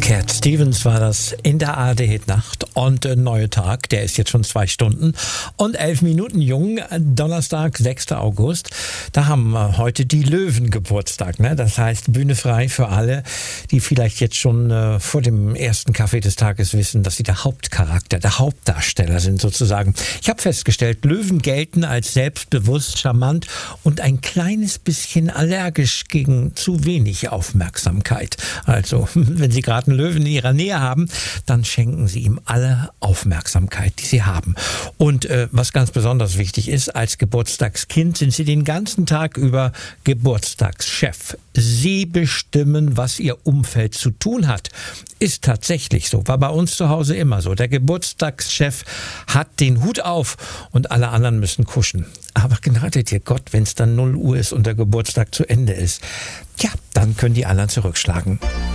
Cat Stevens war das in der ARD-Hit-Nacht und neue Tag, der ist jetzt schon 2 Stunden und 11 Minuten jung, Donnerstag, 6. August. Da haben heute die Löwen Geburtstag, ne? Das heißt Bühne frei für alle, die vielleicht jetzt schon vor dem ersten Kaffee des Tages wissen, dass sie der Hauptcharakter, der Hauptdarsteller sind sozusagen. Ich habe festgestellt, Löwen gelten als selbstbewusst, charmant und ein kleines bisschen allergisch gegen zu wenig Aufmerksamkeit. Also, wenn Sie gerade einen Löwen in Ihrer Nähe haben, dann schenken Sie ihm alle Aufmerksamkeit, die Sie haben. Und was ganz besonders wichtig ist, als Geburtstagskind sind Sie den ganzen Tag über Geburtstagschef. Sie bestimmen, was Ihr Umfeld zu tun hat. Ist tatsächlich so. War bei uns zu Hause immer so. Der Geburtstagschef hat den Hut auf und alle anderen müssen kuschen. Aber gnade dir Gott, wenn es dann 0 Uhr ist und der Geburtstag zu Ende ist. Ja, dann können die anderen zurückschlagen.